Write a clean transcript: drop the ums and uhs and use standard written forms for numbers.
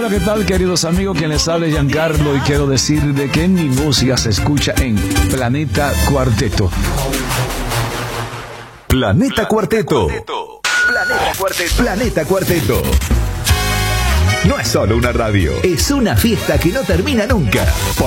Bueno, ¿qué tal, queridos amigos? Quien les habla es Giancarlo y quiero decir de que mi música se escucha en Planeta Cuarteto. Planeta Cuarteto. Planeta Cuarteto. Planeta Cuarteto. No es solo una radio, es una fiesta que no termina nunca.